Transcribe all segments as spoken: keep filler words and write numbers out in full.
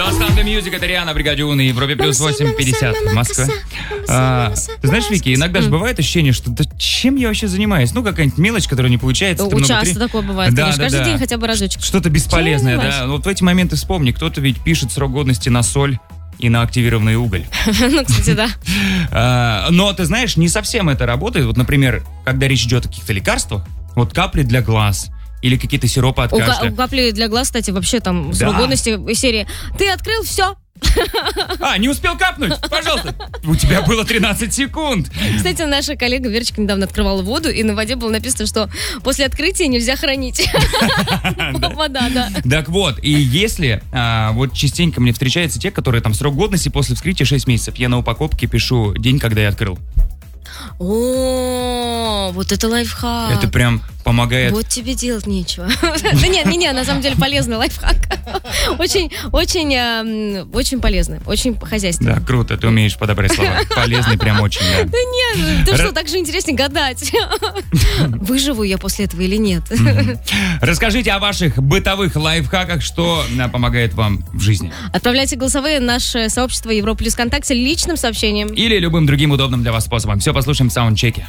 Don't Stop the Music, это Риана, Бригадюн и Европе плюс восемь пятьдесят в Москве. А, ты знаешь, Вики, иногда же бывает ощущение, что да чем я вообще занимаюсь? Ну, какая-нибудь мелочь, которая не получается. Часто внутри... такое бывает, да, конечно. Да, каждый да. день хотя бы разочек. Что-то бесполезное, да. Вот в эти моменты вспомни, кто-то ведь пишет срок годности на соль и на активированный уголь. Ну, кстати, да. а, но, ты знаешь, не совсем это работает. Вот, например, когда речь идет о каких-то лекарствах, вот капли для глаз или какие-то сиропы от кашля. У капли для глаз, кстати, вообще там срок годности из серии «Ты открыл, все». А, не успел капнуть? Пожалуйста. У тебя было тринадцать секунд. Кстати, наша коллега Верочка недавно открывала воду, и на воде было написано, что после открытия нельзя хранить. Вода, да. Так вот, и если вот частенько мне встречаются те, которые там срок годности после вскрытия шесть месяцев, я на упаковке пишу день, когда я открыл. О, вот это лайфхак. Это прям помогает. Вот тебе делать нечего. Да нет, не, не, на самом деле полезный лайфхак. Очень, очень, очень полезный, очень хозяйственный. Да, круто, ты умеешь подобрать слова. Полезный прям очень, да. Да нет, ты что, так же интереснее гадать. Выживу я после этого или нет. Расскажите о ваших бытовых лайфхаках, что помогает вам в жизни. Отправляйте голосовые в наше сообщество Европа Плюс ВКонтакте личным сообщением. Или любым другим удобным для вас способом. Все послушаем в саундчеке.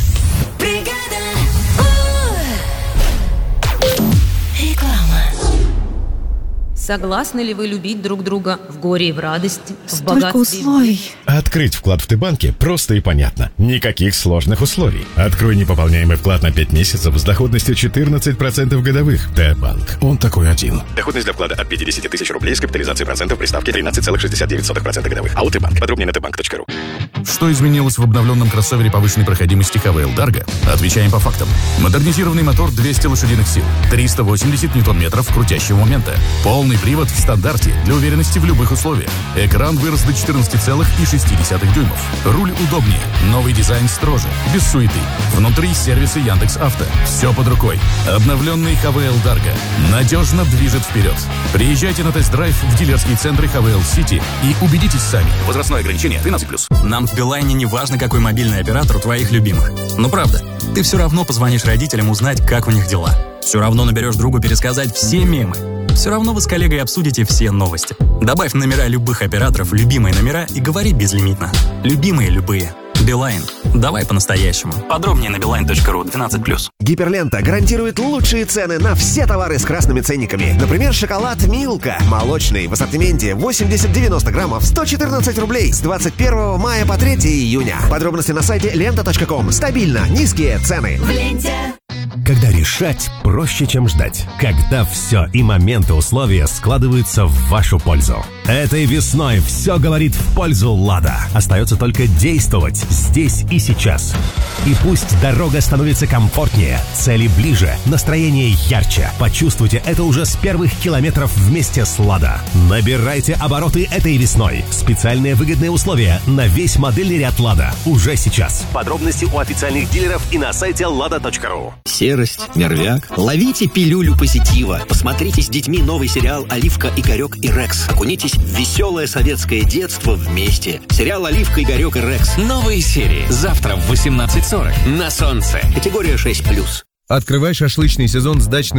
Согласны ли вы любить друг друга в горе и в радости, в Столько богатстве? условий. Открыть вклад в Т-банке просто и понятно. Никаких сложных условий. Открой непополняемый вклад на пять месяцев с доходностью четырнадцать процентов годовых. Т-банк. Он такой один. Доходность для вклада от пятьдесят тысяч рублей с капитализацией процентов при ставке тринадцать целых шестьдесят девять сотых процента годовых. АО Т-банк. Подробнее на тэ банк точка ру. Что изменилось в обновленном кроссовере повышенной проходимости ха вэ эл Dargo? Отвечаем по фактам. Модернизированный мотор двести лошадиных сил, триста восемьдесят ньютон-метров крутящего момента, полный привод в стандарте для уверенности в любых условиях. Экран вырос до четырнадцать целых шесть десятых дюймов. Руль удобнее, новый дизайн строже, без суеты. Внутри сервисы Яндекс.Авто. Все под рукой. Обновленный ха вэ эл Dargo надежно движет вперед. Приезжайте на тест-драйв в дилерские центры ха вэ эл City и убедитесь сами. Возрастное ограничение тринадцать плюс. Нам в Билайне не важно, какой мобильный оператор у твоих любимых. Но правда, ты все равно позвонишь родителям узнать, как у них дела. Все равно наберешь другу пересказать все мемы. Все равно вы с коллегой обсудите все новости. Добавь номера любых операторов, любимые номера и говори безлимитно. Любимые любые. Билайн. Давай по-настоящему. Подробнее на билайн точка ру двенадцать плюс. Гиперлента гарантирует лучшие цены на все товары с красными ценниками. Например, шоколад Милка. Молочный в ассортименте восемьдесят-девяносто граммов, сто четырнадцать рублей с двадцать первого мая по третьего июня. Подробности на сайте лента точка ком. Стабильно низкие цены. В ленте. Когда решать проще, чем ждать. Когда все и моменты условия складываются в вашу пользу. Этой весной все говорит в пользу «Лада». Остается только действовать здесь и сейчас. И пусть дорога становится комфортнее, цели ближе, настроение ярче. Почувствуйте это уже с первых километров вместе с «Лада». Набирайте обороты этой весной. Специальные выгодные условия на весь модельный ряд «Лада» уже сейчас. Подробности у официальных дилеров и на сайте лада точка ру. Серость, нервяк. Ловите пилюлю позитива. Посмотрите с детьми новый сериал «Оливка, Игорек и Рекс». Окунитесь в веселое советское детство вместе. Сериал «Оливка, Игорек и Рекс». Новые серии. Завтра в восемнадцать сорок на Солнце. Категория шесть плюс. Открывай шашлычный сезон с дачным